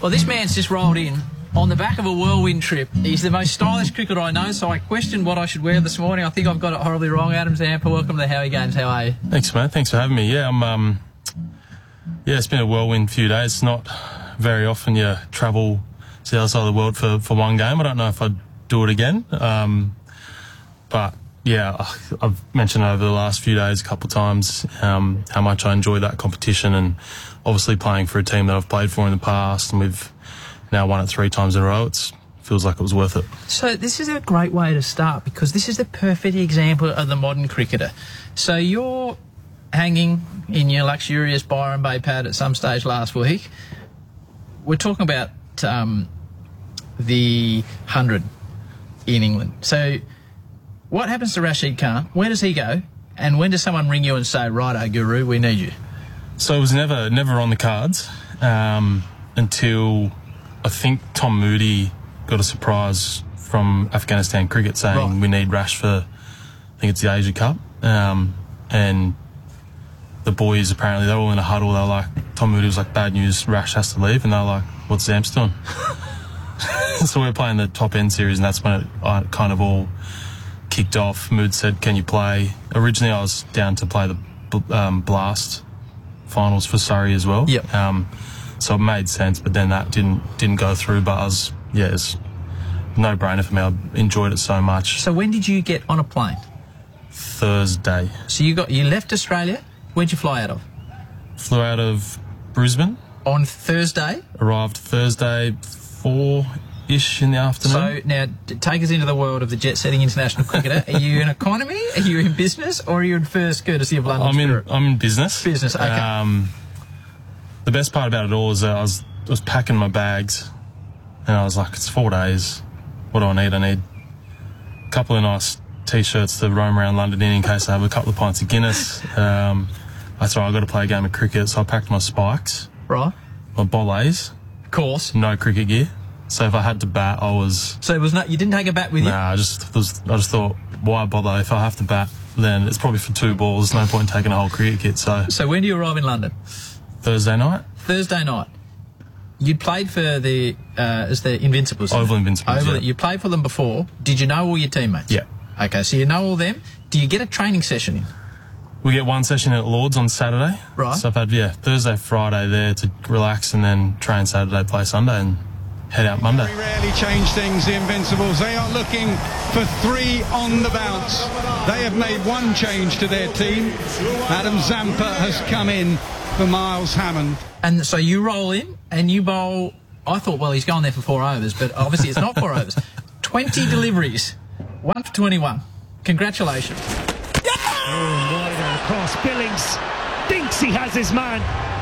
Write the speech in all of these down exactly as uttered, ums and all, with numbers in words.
Well, this man's just rolled in on the back of a whirlwind trip. He's the most stylish cricketer I know, so I questioned what I should wear this morning. I think I've got it horribly wrong. Adam Zampa, welcome to the Howie Games. How are you? Thanks, mate. Thanks for having me. Yeah, I'm. Um, yeah, it's been a whirlwind few days. It's not very often you travel to the other side of the world for, for one game. I don't know if I'd do it again. Um, but yeah, I've mentioned over the last few days a couple of times um, how much I enjoy that competition, and obviously playing for a team that I've played for in the past, and we've now won it three times in a row. It feels like it was worth it. So this is a great way to start, because this is the perfect example of the modern cricketer. So you're hanging in your luxurious Byron Bay pad at some stage last week. We're talking about um, the hundred in England. So what happens to Rashid Khan? Where does he go? And when does someone ring you and say, righto, Guru, we need you? So it was never never on the cards um, until I think Tom Moody got a surprise from Afghanistan cricket saying right. we need Rash for, I think it's the Asia Cup. Um, and the boys, apparently, they were all in a huddle. They were like, Tom Moody was like, bad news, Rash has to leave. And they were like, what's Zamps doing? So we were playing the top end series, and that's when it uh, kind of all kicked off. Mood said, can you play? Originally, I was down to play the um, Blast finals for Surrey as well. Yep. Um, so it made sense, but then that didn't didn't go through. But I was, yeah, it's no brainer for me. I enjoyed it so much. So when did you get on a plane? Thursday. So you got you left Australia. Where'd you fly out of? Flew out of Brisbane. On Thursday? Arrived Thursday, four-ish in the afternoon. So now, take us into the world of the jet-setting international cricketer. Are you in economy? Are you in business? Or are you in first courtesy of London I'm in, Spirit? I'm in business. Business, okay. Um, the best part about it all is that I was, I was packing my bags, and I was like, it's four days. What do I need? I need a couple of nice T-shirts to roam around London in in case I have a couple of pints of Guinness. Um, I thought I've got to play a game of cricket, so I packed my spikes. Right. My bollets. Of course. No cricket gear. So if I had to bat, I was... So it was not, you didn't take a bat with you? Nah, I just, was, I just thought, why bother? If I have to bat, then it's probably for two balls. No point in taking a whole cricket kit, so... So when do you arrive in London? Thursday night. Thursday night. You'd played for the, uh, as the Invincibles. Oval Invincibles, Oval, yeah. You played for them before. Did you know all your teammates? Yeah. Okay, so you know all them. Do you get a training session in? We get one session at Lords on Saturday. Right. So I've had, yeah, Thursday, Friday there to relax, and then train Saturday, play Sunday, and head out Monday. Very rarely change things, the Invincibles. They are looking for three on the bounce. They have made one change to their team. Adam Zampa has come in for Miles Hammond. And so you roll in and you bowl... I thought, well, he's gone there for four overs, but obviously it's not four overs. twenty deliveries, one for twenty-one. Congratulations. Oh, wide and across. Billings thinks he has his man.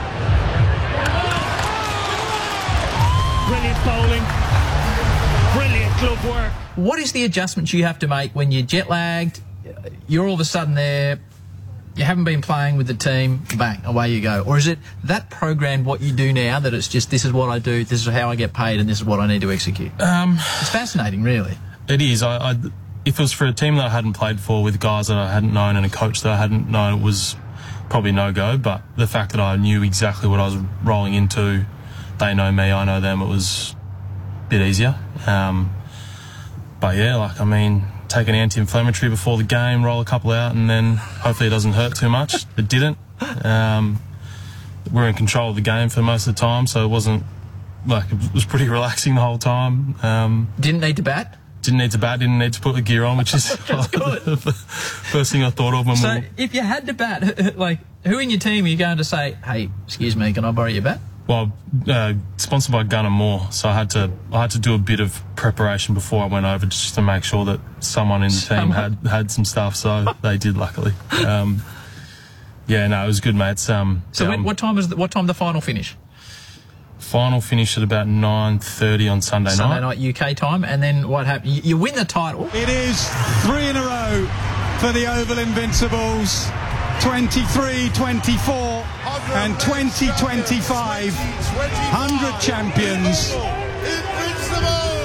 Brilliant bowling. Brilliant glove work. What is the adjustments you have to make when you're jet lagged, you're all of a sudden there, you haven't been playing with the team, bang, away you go? Or is it that programmed what you do now, that it's just, this is what I do, this is how I get paid, and this is what I need to execute? Um, it's fascinating, really. It is. I, I, if it was for a team that I hadn't played for, with guys that I hadn't known and a coach that I hadn't known, it was probably no-go. But the fact that I knew exactly what I was rolling into, they know me, I know them, it was a bit easier. Um, but yeah, like, I mean, take an anti-inflammatory before the game, roll a couple out, and then hopefully it doesn't hurt too much. It didn't. Um, we're in control of the game for most of the time, so it wasn't, like, it was pretty relaxing the whole time. Um, didn't need to bat? Didn't need to bat, didn't need to put the gear on, which is good. the first thing I thought of when so we... So if you had to bat, like, who in your team are you going to say, hey, excuse me, can I borrow your bat? Well, uh, sponsored by Gunner Moore, so I had to I had to do a bit of preparation before I went over, just to make sure that someone in the team had, had some stuff. So they did, luckily. Um, yeah, no, it was good, mates. Um, so yeah, when, what time was the, what time the final finish? Final finish at about nine thirty on Sunday, Sunday night. night U K time, and then what happened? You, you win the title. It is three in a row for the Oval Invincibles. twenty-three twenty-four and twenty twenty-five, one hundred champions.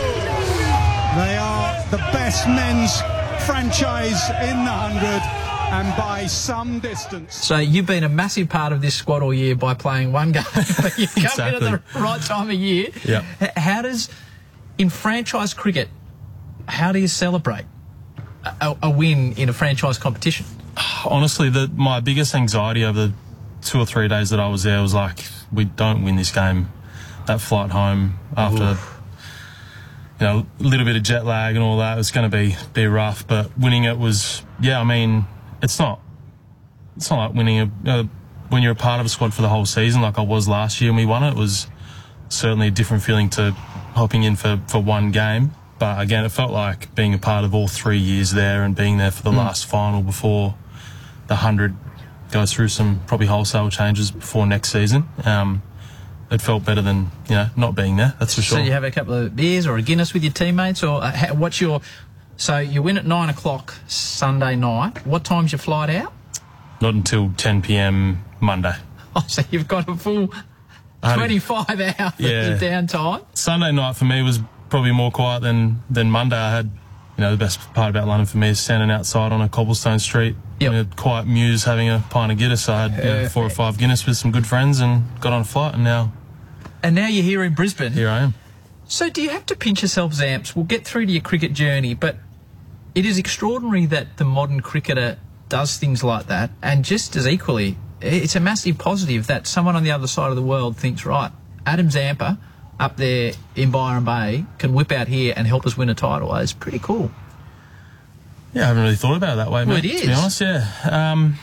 They are the best men's franchise in the one hundred, and by some distance. So you've been a massive part of this squad all year by playing one game, but you've come Exactly. in at the right time of year. Yeah. H- How does, in franchise cricket, how do you celebrate a, a win in a franchise competition? Honestly, the, my biggest anxiety over the two or three days that I was there was like, we don't win this game. That flight home after, Oof. you know, a little bit of jet lag and all that, it was going to be be rough. But winning it was, yeah, I mean, it's not, it's not like winning a, uh, when you're a part of a squad for the whole season like I was last year and we won it. It was certainly a different feeling to hopping in for, for one game. But again, it felt like being a part of all three years there and being there for the mm. last final before the hundred goes through some probably wholesale changes before next season. Um, it felt better than, you know, not being there, that's for sure. So you have a couple of beers or a Guinness with your teammates, or uh, how, what's your... So you win at nine o'clock Sunday night. What time's your flight out? Not until ten p.m. Monday. Oh, so you've got a full twenty-five hours yeah. of downtime. Sunday night for me was probably more quiet than, than Monday. I had, you know, the best part about London for me is standing outside on a cobblestone street yep. in a quiet mews having a pint of Guinness. I had you know, four or five Guinness with some good friends and got on a flight, and now... And now you're here in Brisbane. Here I am. So do you have to pinch yourself, Zamps? We'll get through to your cricket journey, but it is extraordinary that the modern cricketer does things like that, and just as equally, it's a massive positive that someone on the other side of the world thinks, right, Adam Zampa up there in Byron Bay can whip out here and help us win a title. It's pretty cool. Yeah, I haven't really thought about it that way, well, mate, it is. to be honest, yeah. Um,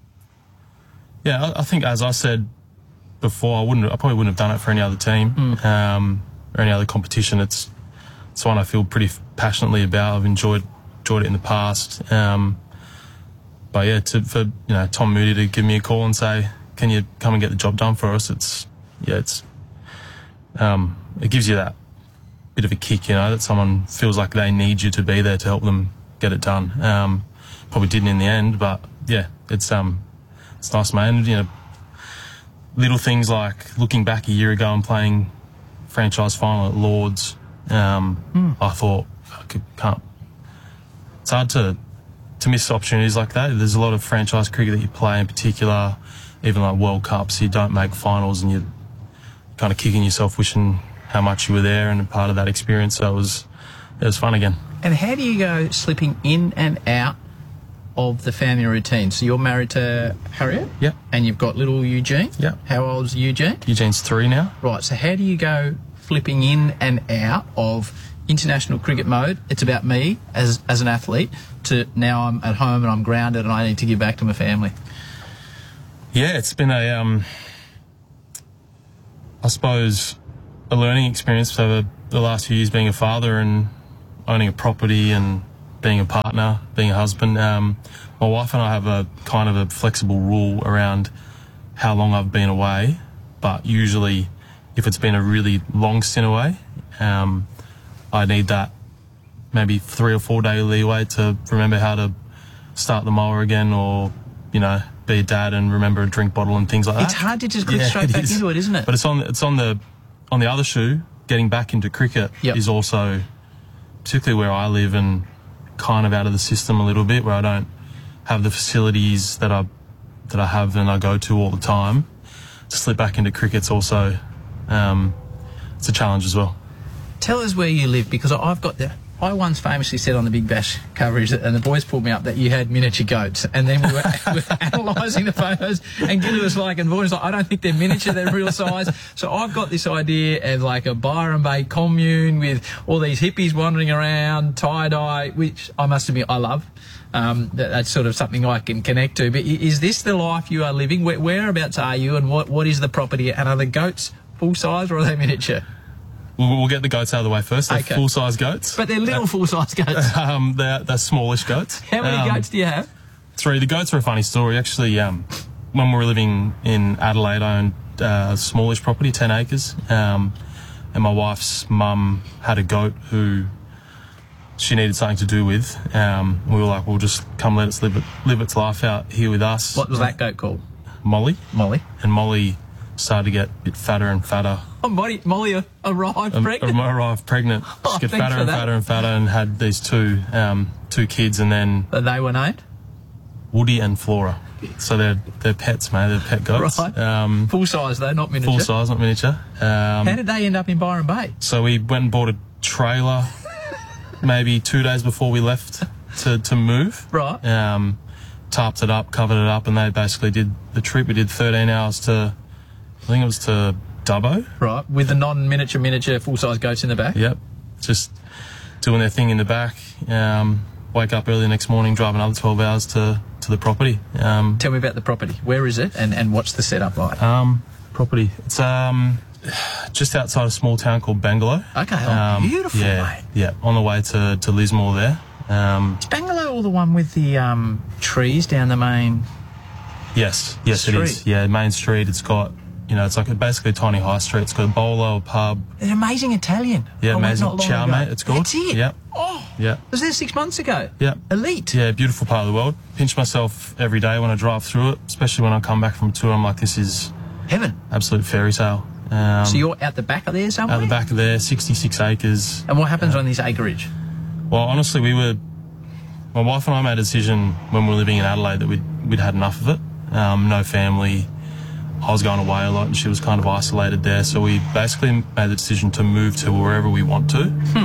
yeah, I, I think, as I said before, I wouldn't, I probably wouldn't have done it for any other team mm. um, or any other competition. It's it's one I feel pretty passionately about. I've enjoyed enjoyed it in the past. Um, but yeah, to, for you know Tom Moody to give me a call and say, "Can you come and get the job done for us?" It's yeah, it's um, it gives you that bit of a kick, you know, that someone feels like they need you to be there to help them get it done. Um, probably didn't in the end, but yeah, it's um, it's nice, man. You know, little things like looking back a year ago and playing franchise final at Lords. Um, mm. I thought I could, can't. It's hard to to miss opportunities like that. There's a lot of franchise cricket that you play, in particular, even like World Cups. You don't make finals, and you're kind of kicking yourself, wishing how much you were there and a part of that experience. So it was it was fun again. And how do you go slipping in and out of the family routine? So you're married to Harriet? Yep. And you've got little Eugene? Yep. How old's Eugene? Eugene's three now. Right, so how do you go flipping in and out of international cricket mode, it's about me as as an athlete, to now I'm at home and I'm grounded and I need to give back to my family? Yeah, it's been a, um, I suppose, a learning experience over the last few years being a father and owning a property and being a partner, being a husband. Um, my wife and I have a kind of a flexible rule around how long I've been away, but usually if it's been a really long stint away, um, I need that maybe three or four day leeway to remember how to start the mower again, or, you know, be a dad and remember a drink bottle and things like that. It's hard to just click yeah, straight back is. into it, isn't it? But it's on it's on the on the other shoe. Getting back into cricket yep. is also, particularly where I live and kind of out of the system a little bit, where I don't have the facilities that I that I have and I go to all the time. To slip back into cricket's also um, it's a challenge as well. Tell us where you live, because I've got the. I once famously said on the Big Bash coverage, and the boys pulled me up, that you had miniature goats, and then we were, we were analysing the photos, and Gilly was like, and the boys were like, I don't think they're miniature, they're real size. So I've got this idea of like a Byron Bay commune with all these hippies wandering around, tie-dye, which I must admit I love. Um, that, that's sort of something I can connect to. But is this the life you are living? Where, whereabouts are you, and what, what is the property? And are the goats full size or are they miniature? We'll, we'll get the goats out of the way first. They're okay. full-size goats. But they're little uh, full-size goats. Um, they're, they're smallish goats. How many um, goats do you have? Three. The goats are a funny story. Actually, um, when we were living in Adelaide, I owned uh, a smallish property, ten acres, um, and my wife's mum had a goat who she needed something to do with. Um, we were like, we'll just come let it live, it, live its life out here with us. What was that goat called? Molly. Molly. And Molly started to get a bit fatter and fatter. Oh, Molly, Molly arrived um, pregnant? Arrived pregnant. Oh, Just get fatter and that. fatter and fatter and had these two um, two kids, and then... But they were named? Woody and Flora. So they're they're pets, mate. They're pet goats. Right. Um, Full size though, not miniature. full size, not miniature. Um, How did they end up in Byron Bay? so we went and bought a trailer maybe two days before we left to, to move. Right. Um, tarped it up, covered it up, and they basically did the trip. We did thirteen hours to, I think it was to Dubbo. Right. With the non-miniature miniature full-size goats in the back? Yep. Just doing their thing in the back. Um, wake up early the next morning, drive another twelve hours to, to the property. Um, Tell me about the property. Where is it and, and what's the setup like? um, property. It's um, just outside a small town called Bangalore. Okay, oh, Um, beautiful, yeah, mate. Yeah, on the way to, to Lismore there. Um, Is Bangalore all the one with the um, trees down the main... yes, yes Street. it is. Yeah, main street. It's got, you know, it's like a, basically a tiny high street. It's got a bowler, a pub. An amazing Italian. Yeah, I went amazing. not long Chow, ago. mate, it's called. That's it. Yep. Oh, Yeah. I was there six months ago. Yep. Elite. Yeah, beautiful part of the world. Pinch myself every day when I drive through it, especially when I come back from a tour. I'm like, this is Heaven. absolute fairy tale. Um, So you're out the back of there somewhere? out the back of there, sixty-six acres. And what happens on this acreage? Well, honestly, we were. My wife and I made a decision when we were living in Adelaide that we'd we'd had enough of it. Um, no family. I was going away a lot, and she was kind of isolated there. So we basically made the decision to move to wherever we want to,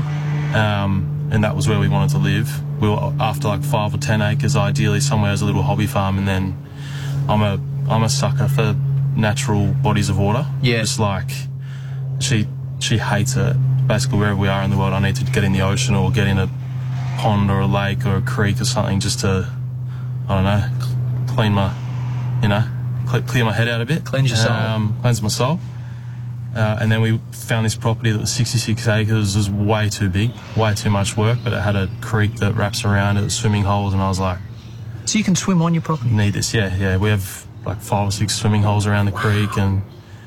um, and that was where we wanted to live. We were after like five or ten acres, ideally somewhere as a little hobby farm, and then I'm a I'm a sucker for natural bodies of water. Yeah. Just like she she hates it. Basically, wherever we are in the world, I need to get in the ocean or get in a pond or a lake or a creek or something just to, I don't know, cl- clean my, you know, cl- clear my head out a bit. Cleanse your soul. Um, cleanse my soul. Uh, and then we found this property that was sixty-six acres, was way too big, way too much work, but it had a creek that wraps around it, swimming holes, and I was like, So you can swim on your property? need this. Yeah, yeah. We have like five or six swimming holes around the creek, and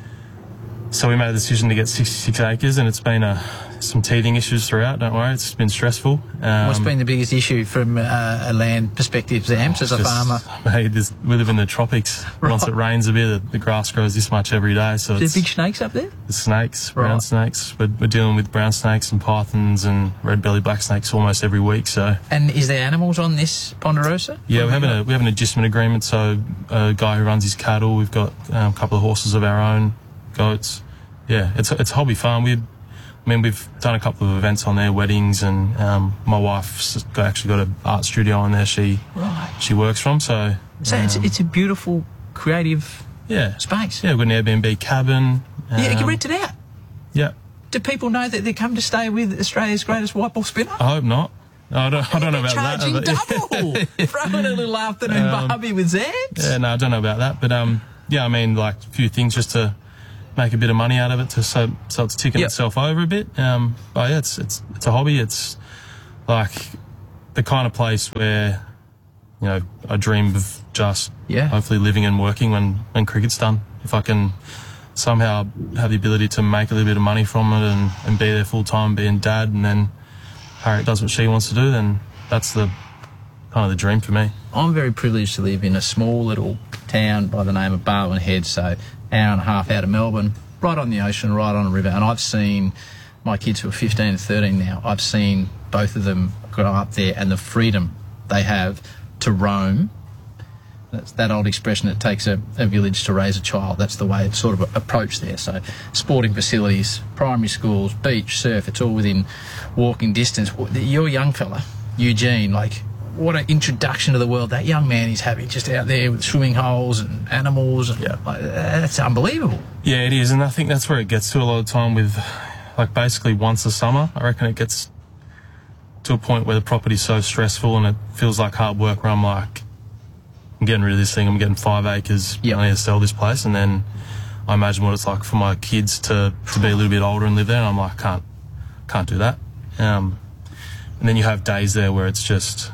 so we made a decision to get sixty-six acres, and it's been a, some teething issues throughout. Don't worry, it's been stressful. Um, What's been the biggest issue from uh, a land perspective, Zamps, as a just- farmer? Mate, this, we live in the tropics. Once Right. it rains a bit, the, the grass grows this much every day. So There's it's big snakes up there? the snakes, brown Right. snakes. We're, we're dealing with brown snakes and pythons and red-bellied black snakes almost every week. So And is there animals on this Ponderosa? yeah, What we have have an, we have an adjustment agreement. So a guy who runs his cattle, we've got um, a couple of horses of our own, goats. Yeah, it's a, it's a hobby farm. We, I mean, we've done a couple of events on there, weddings, and um, my wife's got, actually got an art studio on there. She Right. she works from. So So it's, um, it's a beautiful, creative yeah, space. yeah. We've got an Airbnb cabin. Yeah, you can um, rent it out. Yeah, Do people know that they come to stay with Australia's greatest white ball spinner? I hope not. I don't. I don't know about Charging that. double. Throwing a little afternoon Um, barbie with Zamps. Yeah, no, I don't know about that. But um, yeah, I mean, like a few things just to make a bit of money out of it, to so so it's ticking Yep. itself over a bit. Um, but yeah, it's it's it's a hobby. It's like the kind of place where, you know, I dream of just Yeah. hopefully living and working when when cricket's done. If I can somehow have the ability to make a little bit of money from it and, and be there full time, being dad, and then Harriet does what she wants to do, then that's the kind of the dream for me. I'm very privileged to live in a small little town by the name of Barwon Head, so hour and a half out of Melbourne, right on the ocean, right on a river. And I've seen my kids who are fifteen and thirteen now, I've seen both of them grow up there, and the freedom they have to roam. That's that old expression, it takes a, a village to raise a child. That's the way it's sort of approached there. So sporting facilities, primary schools, beach, surf, it's all within walking distance. You're a young fella, Eugene, like, what an introduction to the world that young man is having, just out there with swimming holes and animals. And, Yeah. like, that's unbelievable. Yeah, it is, and I think that's where it gets to a lot of time with, like, basically once a summer, I reckon it gets to a point where the property's so stressful and it feels like hard work, where I'm like, I'm getting rid of this thing, I'm getting five acres, Yep. I need to sell this place, and then I imagine what it's like for my kids to, to be a little bit older and live there, and I'm like, can't, can't do that. Um, and then you have days there where it's just,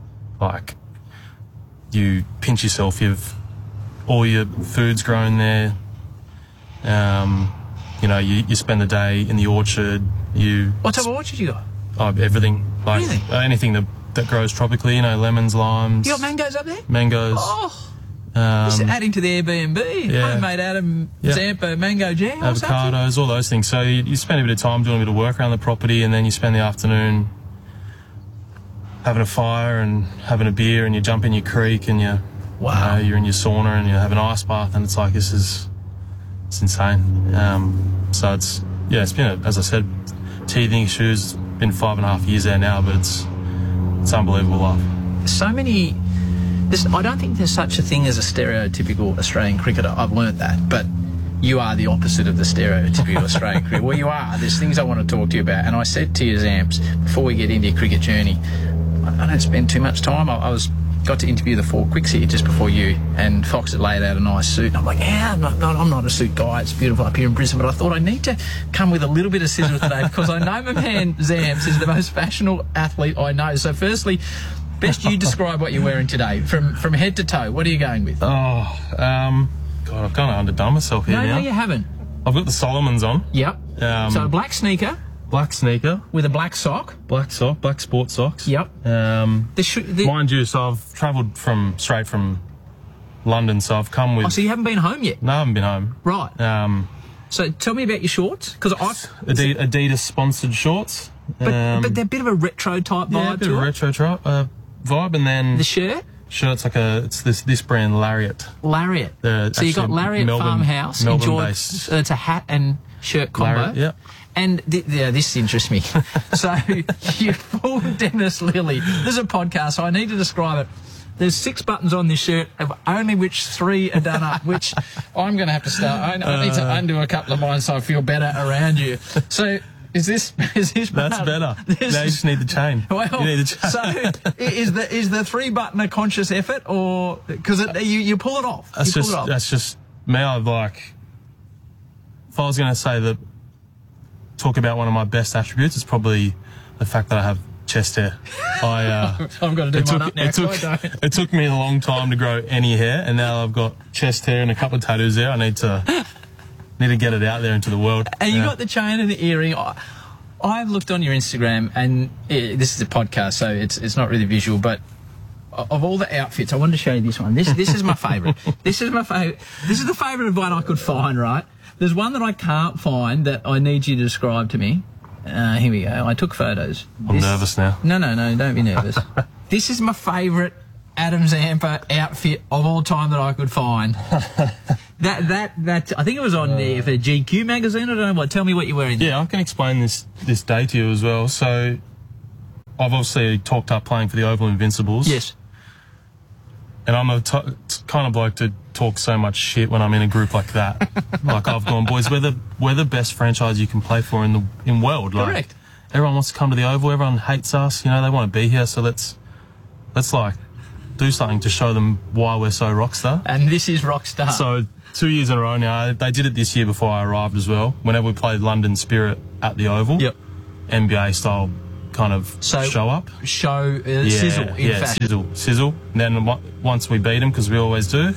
like, you pinch yourself, you've, all your food's grown there, um, you know, you, you spend the day in the orchard, you... What type of orchard you got? Oh, everything. Like, Really? uh, anything that, that grows tropically, you know, lemons, limes, You got mangoes up there? mangoes. Oh, just um, adding to the Airbnb. yeah. Homemade Adam Yeah. Zampa mango jam or something. avocados, all those things. So you, you spend a bit of time doing a bit of work around the property, and then you spend the afternoon having a fire and having a beer, and you jump in your creek and you, Wow. you know, you're in your sauna and you have an ice bath, and it's like, this is, it's insane. Um, so it's, yeah, it's been, a, as I said, teething issues. It's been five and a half years there now, but it's, it's unbelievable life. So many. There's, I don't think there's such a thing as a stereotypical Australian cricketer. I've learnt that, but you are the opposite of the stereotypical Australian cricketer. Well, you are. There's things I want to talk to you about, and I said to you, Zamps, before we get into your cricket journey, I don't spend too much time. I, I was got to interview the four quicks here just before you, and Fox had laid out a nice suit. And I'm like, yeah, I'm not, not, I'm not a suit guy. It's beautiful up here in Brisbane, but I thought I need to come with a little bit of sizzle today because I know my man Zamps is the most fashionable athlete I know. So, firstly, best you describe what you're wearing today, from from head to toe. What are you going with? Oh, um, God, I've kind of underdone myself here no, now. no, you haven't. I've got the Solomons on. Yep. Um, so a black sneaker Black sneaker, with a black sock. black sock, black sports socks. Yep. Um, The sh- the, mind you, so I've travelled from straight from London, so I've come with. oh, so you haven't been home yet, No, I haven't been home. right? Um, So tell me about your shorts, because I. Adi- Adidas sponsored shorts. But, um, but they're a bit of a retro type yeah, a vibe bit to of a it. retro tri- uh, vibe, and then The shirt, shirts like a it's this this brand Lariat. Lariat. They're So you got actually Lariat Melbourne- Farmhouse. Melbourne Enjoy. based. Uh, it's a hat and shirt combo. Lariat, yeah. And th- yeah, this interests me. So you full Dennis Lilly. This is a podcast, so I need to describe it. There's six buttons on this shirt, of only which three are done up, which I'm going to have to start. I, I need to undo a couple of mine so I feel better around you. So is this is this That's part- better. this- Now you just need the chain. Well, you need the chain. so i- is the is the three button a conscious effort, or because you you pull it off? That's you pull just it off. that's just me. I like. If I was going to say that, talk about one of my best attributes, it's probably the fact that I have chest hair. I uh, I've got to do it mine took, up now. it, took, 'cause I don't. it took me a long time to grow any hair, and now I've got chest hair and a couple of tattoos there. I need to need to get it out there into the world. And you Yeah. got the chain and the earring. I, I've looked on your Instagram, and eh, this is a podcast, so it's it's not really visual, but of all the outfits, I wanted to show you this one. This this is my favourite. This is my favourite. This is the favourite of one I could find. Right? There's one that I can't find that I need you to describe to me. Uh, here we go. I took photos. I'm This- nervous now. No, no, no. Don't be nervous. This is my favourite Adam Zampa outfit of all time that I could find. that that that I think it was on the for G Q magazine. I don't know what. Tell me what you're wearing. Yeah, I can explain this this day to you as well. So, I've obviously talked up playing for the Oval Invincibles. Yes. And I'm a t- kind of bloke to talk so much shit when I'm in a group like that. Like I've gone, boys, we're the we're the best franchise you can play for in the in world. Like, Correct. everyone wants to come to the Oval. Everyone hates us. You know, they want to be here. So let's let's like do something to show them why we're so rockstar. And this is Rockstar. So two years in a row now. They did it this year before I arrived as well. Whenever we played London Spirit at the Oval, Yep. N B A style kind of So- show up. show uh, Yeah, sizzle in yeah, fact. sizzle, sizzle. And then w- once we beat them, because we always do,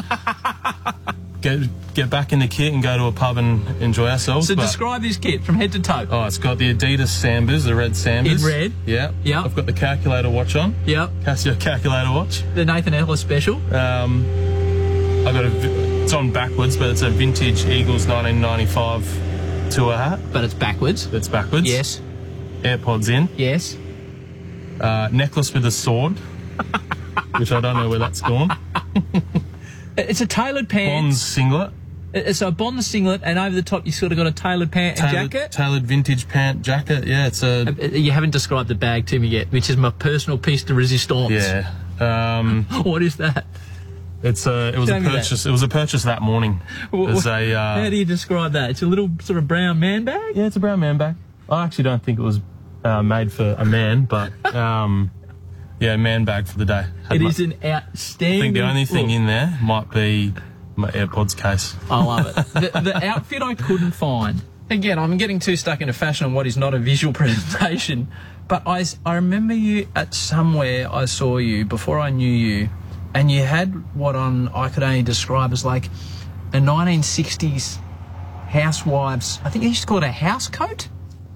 get get back in the kit and go to a pub and enjoy ourselves. So But- describe this kit from head to toe. oh, it's got the Adidas Sambas, the red Sambas. In red? Yeah. Yeah. I've got the calculator watch on. Yep. Casio calculator watch. The Nathan Ellis special. Um, I got a. vi- It's on backwards, but it's a vintage Eagles nineteen ninety-five tour hat. But it's backwards. That's backwards. Yes. AirPods in. Yes. Uh, necklace with a sword, which I don't know where that's gone. It's a tailored pant. Bonds singlet. It's a Bond singlet, and over the top you sort of got a tailored pant and Tailored, jacket. tailored vintage pant jacket. Yeah, it's a Uh, You haven't described the bag to me yet, which is my personal piece de resistance. yeah. Um, What is that? it's a it was Show a me that. purchase. It was a purchase that morning. Wh- It's wh- a uh, How do you describe that? It's a little sort of brown man bag. yeah, it's a brown man bag. I actually don't think it was uh, made for a man, but um, yeah, man bag for the day. Had It my- is an outstanding. I think the only thing look. in there might be my AirPods case. I love it. The, the outfit I couldn't find. Again, I'm getting too stuck into fashion on what is not a visual presentation. But I, s- I remember you at somewhere I saw you before I knew you, and you had what on I could only describe as like a nineteen sixties housewives. I think you used to call it a house coat.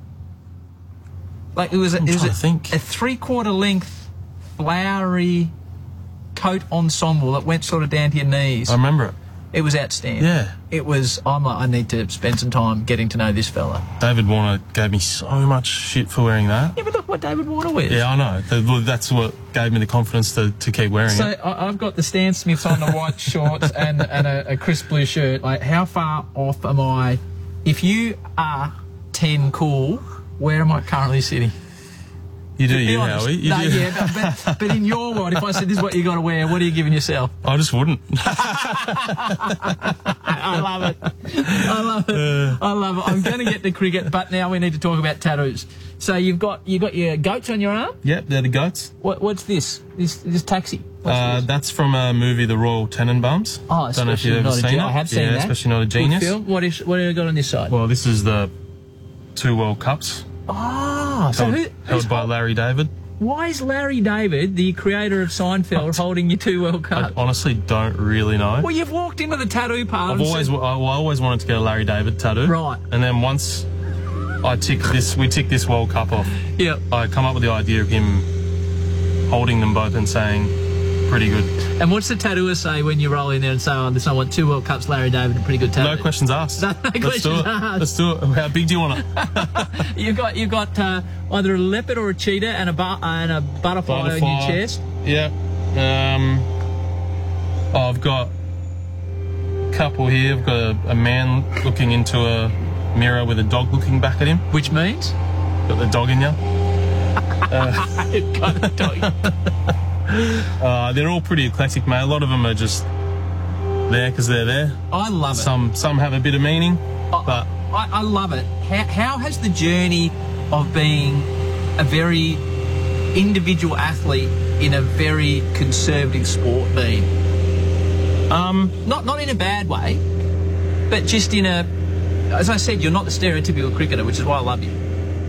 Like it was a, I'm it was trying a, to think. a three quarter length flowery coat ensemble that went sort of down to your knees. I remember it. It was outstanding. Yeah. It was, I'm like, I need to spend some time getting to know this fella. David Warner gave me so much shit for wearing that. Yeah, but look, what David Warner wears. Yeah, I know. The- That's what gave me the confidence to, to keep wearing So it. I, I've got the Stan Smiths on, the white shorts and and a, a crisp blue shirt. Like, how far off am I? If you are ten cool, where am I currently sitting? You do, Be you, honest. Howie. You no, do. yeah, but, but, but in your world, if I said this is what you got to wear, what are you giving yourself? I just wouldn't. I love it. I love it. I love it. I'm going to get to cricket, but now we need to talk about tattoos. So you've got you got your goats on your arm. Yep, they're the goats. What, what's this? This this taxi. What's Uh, this? that's from a movie, The Royal Tenenbaums. Oh, Don't know if especially you've ever not a seen Gen- it. I have seen yeah, that. Especially Not a Good Genius. film. What is what have you got on this side? Well, this is the two World Cups Oh, so held, who, who's held by hol- Larry David. why is Larry David, the creator of Seinfeld, holding your two World I Cups? honestly don't really know. Well, you've walked into the tattoo parlor. I've and always, said- I, well, I always wanted to get a Larry David tattoo. Right. And then once I tick this, we tick this World Cup off. Yep. I come up with the idea of him holding them both and saying, "Pretty good." And what's the tattooer say when you roll in there and say, "Oh, this I want two World Cups, Larry David, and pretty good tattoo"? No questions asked. No, no Let's questions do it. asked. Let's do it. How big do you want it? You've got you've got uh, either a leopard or a cheetah and a bu- and a butterfly, on your chest. Yeah. Um, I've got a couple here. I've got a, a man looking into a mirror with a dog looking back at him. Which means Got the dog in you. you've got a dog. Uh, they're all pretty eclectic, mate. A lot of them are just there because they're there. I love it. Some some have a bit of meaning, but I, I love it. How, how has the journey of being a very individual athlete in a very conservative sport been? um, Not not in a bad way, but just in a, as I said, you're not the stereotypical cricketer, which is why I love you.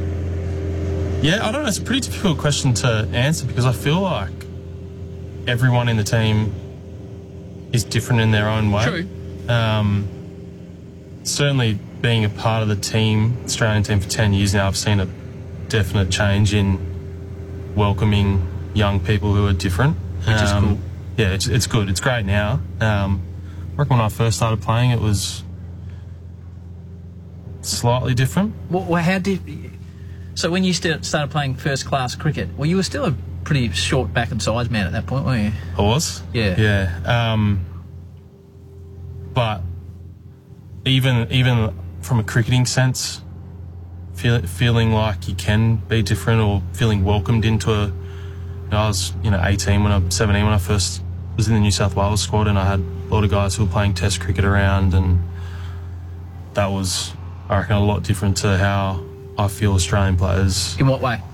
yeah, I don't know. It's a pretty difficult question to answer because I feel like everyone in the team is different in their own way. True. Um, certainly being a part of the team, Australian team for ten years now, I've seen a definite change in welcoming young people who are different. Which is cool. Yeah, it's, it's good. It's great now. Um, I reckon when I first started playing, it was slightly different. Well, well, how did? So when you st- started playing first class cricket, well, you were still a pretty short back and sides man at that point, weren't you? I was. Yeah. Yeah. Um, but even even from a cricketing sense, feel, feeling like you can be different or feeling welcomed into a. You know, I was you know eighteen when I seventeen when I first was in the New South Wales squad, and I had a lot of guys who were playing Test cricket around, and that was I reckon a lot different to how I feel Australian players In what way?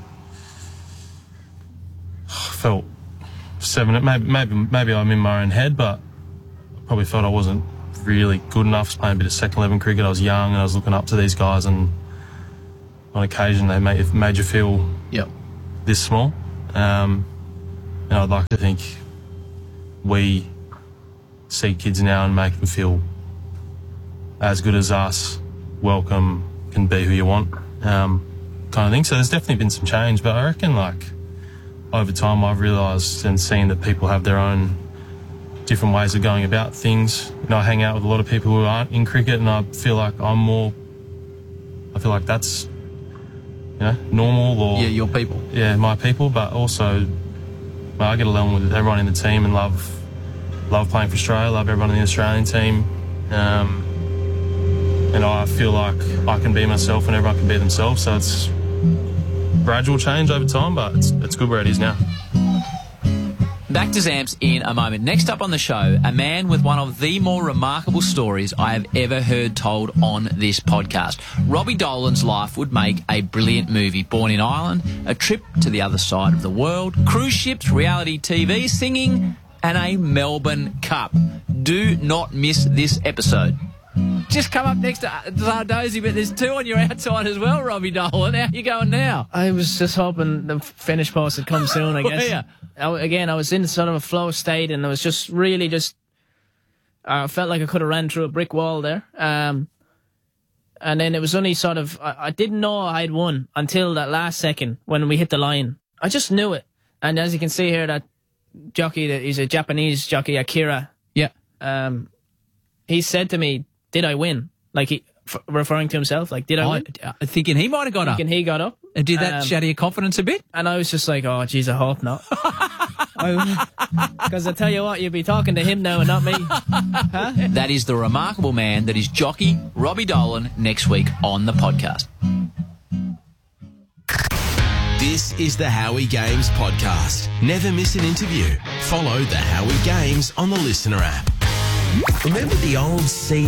felt seven. Maybe maybe maybe I'm in my own head, but I probably felt I wasn't really good enough. I was playing a bit of second eleven cricket. I was young and I was looking up to these guys, and on occasion they made made you feel Yep. this small. Um, and I'd like to think we see kids now and make them feel as good as us. Welcome, can be who you want, um, kind of thing. So there's definitely been some change, but I reckon like over time I've realised and seen that people have their own different ways of going about things. You know, I hang out with a lot of people who aren't in cricket, and I feel like I'm more. I feel like that's you know normal or Yeah, your people. yeah, my people, but also well, I get along with everyone in the team and love love playing for Australia, love everyone in the Australian team. Um, and I feel like I can be myself and everyone can be themselves, so it's gradual change over time, but it's, it's good where it is now. Back to Zamps in a moment. Next up on the show, a man with one of the more remarkable stories I have ever heard told on this podcast. Robbie Dolan's life would make a brilliant movie. Born in Ireland, a trip to the other side of the world, cruise ships, reality T V, singing, and a Melbourne Cup. Do not miss this episode. Just come up next to Zardozi, but there's two on your outside as well, Robbie Dolan. How you going now? I was just hoping the finish post would come soon, I guess. Were ya? I, again, I was in sort of a flow state, and I was just really just... I uh, felt like I could have ran through a brick wall there. Um, and then it was only sort of... I, I didn't know I had won until that last second when we hit the line. I just knew it. And as you can see here, that jockey, that he's a Japanese jockey, Akira. Yeah. Um, he said to me, did I win? Like, he, f- referring to himself. Like, did I I, win? uh, thinking he might have got up. Thinking he got up. Uh, Did that Um, shatter your confidence a bit? And I was just like, oh, geez, I hope not. Because I tell you what, you'd be talking to him now and not me. Huh? That is the remarkable man that is jockey Robbie Dolan next week on the podcast. This is the Howie Games podcast. Never miss an interview. Follow the Howie Games on the Listener app. Remember the old C